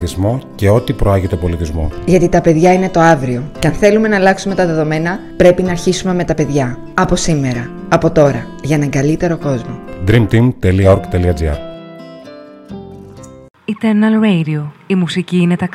και ό,τι προάγει τον πολιτισμό. Γιατί τα παιδιά είναι το αύριο. Και αν θέλουμε να αλλάξουμε τα δεδομένα, πρέπει να αρχίσουμε με τα παιδιά. Από σήμερα. Από τώρα. Για έναν καλύτερο κόσμο. dreamteam.org.gr Eternal Radio. Η μουσική είναι τα